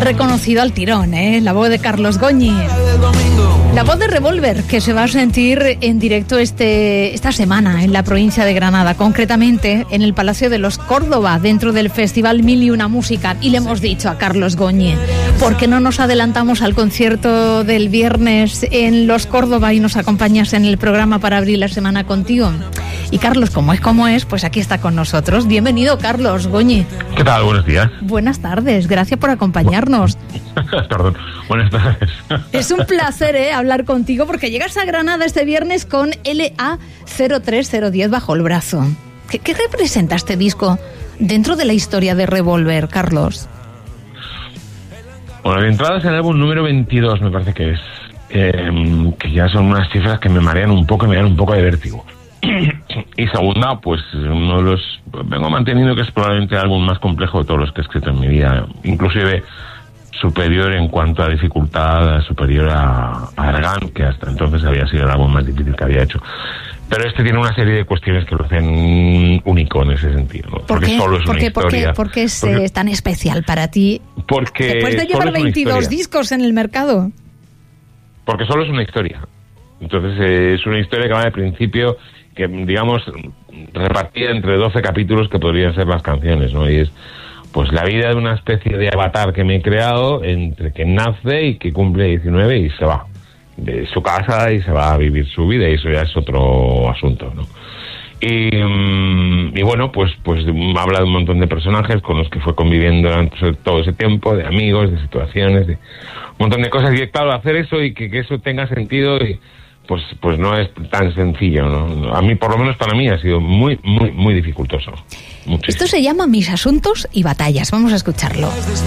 reconocido al tirón, la voz de Carlos Goñi. La voz de Revolver, que se va a sentir en directo esta semana en la provincia de Granada, concretamente en el Palacio de los Córdoba, dentro del Festival Mil y Una Música. Y le hemos dicho a Carlos Goñi, ¿por qué no nos adelantamos al concierto del viernes en los Córdoba y nos acompañas en el programa para abrir la semana contigo? Y Carlos, como es, pues aquí está con nosotros. Bienvenido, Carlos Goñi. ¿Qué tal? Buenos días. Buenas tardes, gracias por acompañarnos. Perdón, buenas tardes. Es un placer hablar contigo porque llegas a Granada este viernes con LA 03010 bajo el brazo. ¿Qué representa este disco dentro de la historia de Revolver, Carlos? Bueno, de entrada es el álbum número 22, me parece que es. Que ya son unas cifras que me marean un poco de vértigo. Y segunda, pues uno de los... vengo manteniendo que es probablemente el álbum más complejo de todos los que he escrito en mi vida. Inclusive superior en cuanto a dificultad, superior a Argan, que hasta entonces había sido el álbum más difícil que había hecho. Pero este tiene una serie de cuestiones que lo hacen único en ese sentido, ¿no? Porque solo es una historia. ¿Por qué es tan especial para ti? Porque después de llevar 22 discos en el mercado. Porque solo es una historia. Entonces es una historia que va de principio, que digamos repartida entre 12 capítulos que podrían ser las canciones, ¿no? Y es pues la vida de una especie de avatar que me he creado entre que nace y que cumple 19 y se va de su casa y se va a vivir su vida, y eso ya es otro asunto, ¿no? Y bueno, pues habla de un montón de personajes con los que fue conviviendo durante todo ese tiempo, de amigos, de situaciones, de un montón de cosas. Y claro, hacer eso y que eso tenga sentido, y pues no es tan sencillo, ¿no? A mí, por lo menos para mí, ha sido muy, muy, muy dificultoso. Muchísimo. Esto se llama Mis Asuntos y Batallas. Vamos a escucharlo.